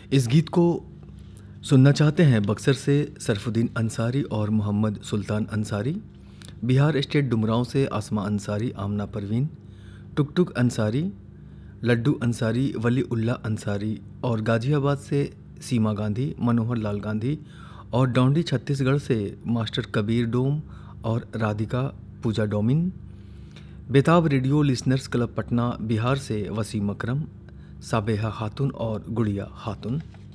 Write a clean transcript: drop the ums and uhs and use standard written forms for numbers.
इस गीत को सुनना चाहते हैं बक्सर से सरफुद्दीन अंसारी और मोहम्मद सुल्तान अंसारी, बिहार स्टेट डुमरांव से आसमा अंसारी, आमना परवीन, टुकटुक अंसारी, लड्डू अंसारी, वली उल्ला अंसारी और गाजियाबाद से सीमा गांधी, मनोहर लाल गांधी और डौंडी छत्तीसगढ़ से मास्टर कबीर डोम और राधिका पूजा डोमिन, बेताब radio listeners club Patna Bihar से वसीम अकरम, साबेहा खातून और गुड़िया खातून।